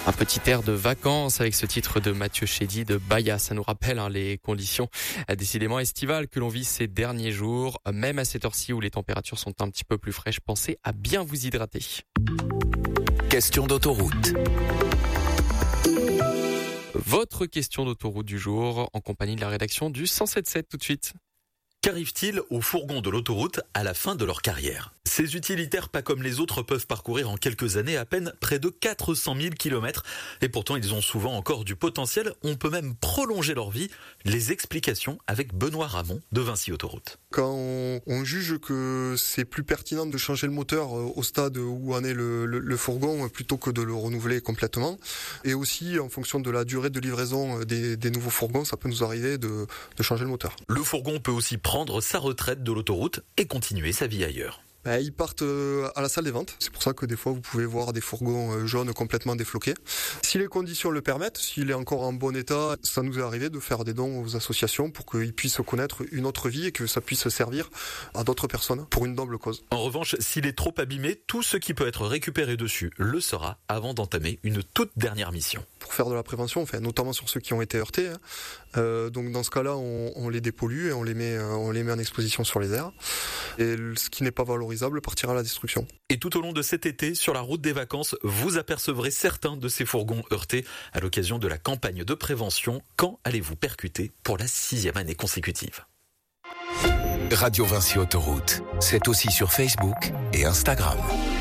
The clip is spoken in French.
Un petit air de vacances avec ce titre de Mathieu Chédid de Baya. Ça nous rappelle les conditions décidément estivales que l'on vit ces derniers jours. Même à cette heure-ci où les températures sont un petit peu plus fraîches, pensez à bien vous hydrater. Question d'autoroute. Votre question d'autoroute du jour en compagnie de la rédaction du 107.7 tout de suite. Qu'arrive-t-il aux fourgons de l'autoroute à la fin de leur carrière ? Ces utilitaires, pas comme les autres, peuvent parcourir en quelques années à peine près de 400 000 km. Et pourtant, ils ont souvent encore du potentiel. On peut même prolonger leur vie. Les explications avec Benoît Ramon de Vinci Autoroute. Quand on juge que c'est plus pertinent de changer le moteur au stade où en est le fourgon plutôt que de le renouveler complètement. Et aussi, en fonction de la durée de livraison des nouveaux fourgons, ça peut nous arriver de changer le moteur. Le fourgon peut aussi prendre sa retraite de l'autoroute et continuer sa vie ailleurs. Ils partent à la salle des ventes. C'est pour ça que des fois, vous pouvez voir des fourgons jaunes complètement défloqués. Si les conditions le permettent, s'il est encore en bon état, ça nous est arrivé de faire des dons aux associations pour qu'ils puissent connaître une autre vie et que ça puisse servir à d'autres personnes pour une noble cause. En revanche, s'il est trop abîmé, tout ce qui peut être récupéré dessus le sera avant d'entamer une toute dernière mission. Pour faire de la prévention, notamment sur ceux qui ont été heurtés. Donc dans ce cas-là, on les dépollue et on les met en exposition sur les airs. Et ce qui n'est pas valorisable partira à la destruction. Et tout au long de cet été, sur la route des vacances, vous apercevrez certains de ces fourgons heurtés à l'occasion de la campagne de prévention. Quand allez-vous percuter pour la 6e année consécutive ? Radio Vinci Autoroute, c'est aussi sur Facebook et Instagram.